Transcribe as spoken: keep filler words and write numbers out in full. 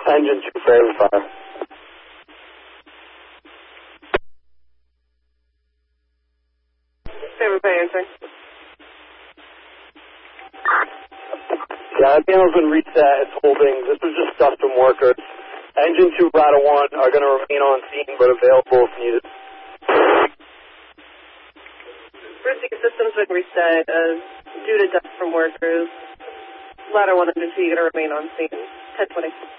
Engine two, fairly fire. Favorite by answering. Yeah, the panel's been reset. It's holding. This was just custom workers. Engine two, Bladder one are going to remain on scene but available if needed. Bridging system's been reset uh, due to death from workers. Ladder one and two, you're going to remain on scene. ten twenty.